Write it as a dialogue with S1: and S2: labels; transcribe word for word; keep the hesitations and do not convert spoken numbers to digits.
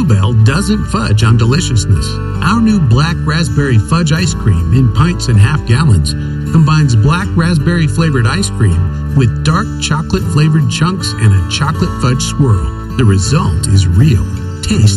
S1: Bluebell doesn't fudge on deliciousness. Our new black raspberry fudge ice cream in pints and half gallons combines black raspberry flavored ice cream with dark chocolate flavored chunks and a chocolate fudge swirl. The result is real. Taste